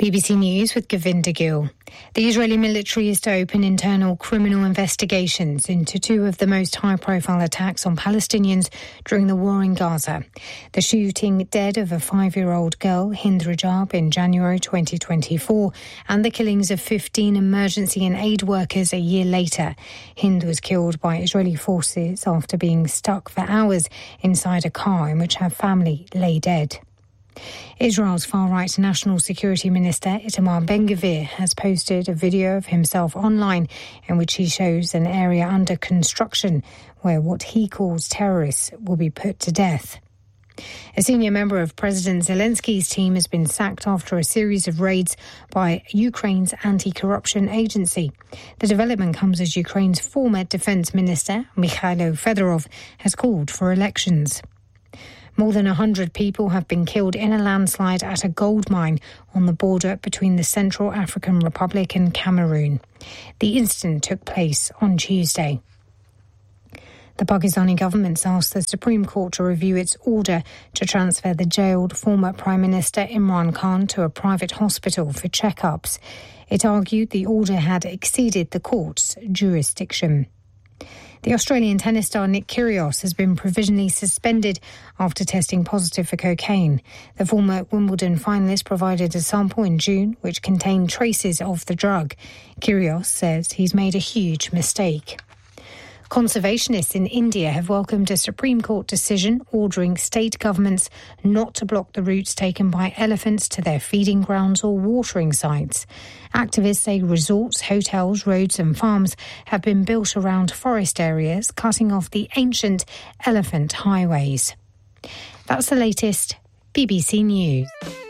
BBC News with Govinda Gill. The Israeli military is to open internal criminal investigations into two of the most high-profile attacks on Palestinians during the war in Gaza. The shooting dead of a 5-year-old girl, Hind Rajab, in January 2024, and the killings of 15 emergency and aid workers a year later. Hind was killed by Israeli forces after being stuck for hours inside a car in which her family lay dead. Israel's far-right National Security Minister Itamar Ben-Gvir has posted a video of himself online in which he shows an area under construction where what he calls terrorists will be put to death. A senior member of President Zelensky's team has been sacked after a series of raids by Ukraine's anti-corruption agency. The development comes as Ukraine's former defense minister, Mikhailo Fedorov, has called for elections. More than 100 people have been killed in a landslide at a gold mine on the border between the Central African Republic and Cameroon. The incident took place on Tuesday. The Pakistani government's asked the Supreme Court to review its order to transfer the jailed former Prime Minister Imran Khan to a private hospital for checkups. It argued the order had exceeded the court's jurisdiction. The Australian tennis star Nick Kyrgios has been provisionally suspended after testing positive for cocaine. The former Wimbledon finalist provided a sample in June which contained traces of the drug. Kyrgios says he's made a huge mistake. Conservationists in India have welcomed a Supreme Court decision ordering state governments not to block the routes taken by elephants to their feeding grounds or watering sites. Activists say resorts, hotels, roads and farms have been built around forest areas, cutting off the ancient elephant highways. That's the latest. BBC News.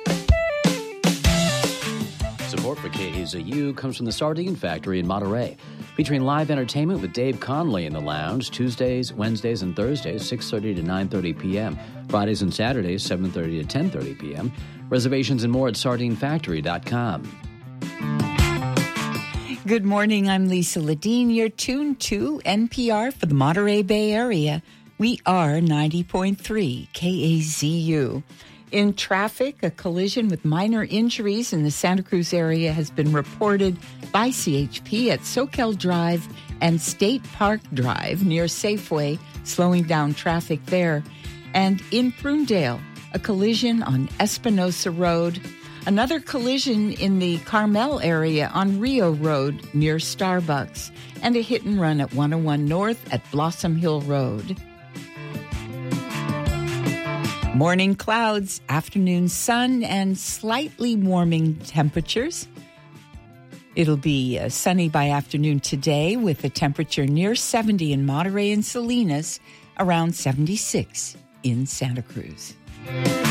Support for KAZU comes from the Sardine Factory in Monterey, featuring live entertainment with Dave Conley in the lounge Tuesdays, Wednesdays, and Thursdays, 6:30 to 9:30 p.m. Fridays and Saturdays, 7:30 to 10:30 p.m. Reservations and more at sardinefactory.com. Good morning. I'm Lisa Ledeen. You're tuned to NPR for the Monterey Bay Area. We are 90.3 KAZU. In traffic, a collision with minor injuries in the Santa Cruz area has been reported by CHP at Soquel Drive and State Park Drive near Safeway, slowing down traffic there. And in Prunedale, a collision on Espinosa Road. Another collision in the Carmel area on Rio Road near Starbucks. And a hit and run at 101 North at Blossom Hill Road. Morning clouds, afternoon sun, and slightly warming temperatures. It'll be sunny by afternoon today with a temperature near 70 in Monterey and Salinas, around 76 in Santa Cruz.